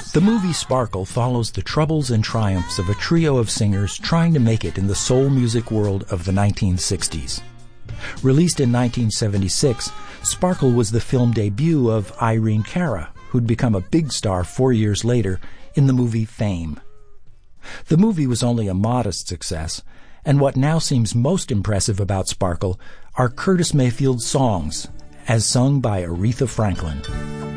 The movie Sparkle follows the troubles and triumphs of a trio of singers trying to make it in the soul music world of the 1960s. Released in 1976, Sparkle was the film debut of Irene Cara, who'd become a big star 4 years later in the movie Fame. The movie was only a modest success, and what now seems most impressive about Sparkle are Curtis Mayfield's songs, as sung by Aretha Franklin.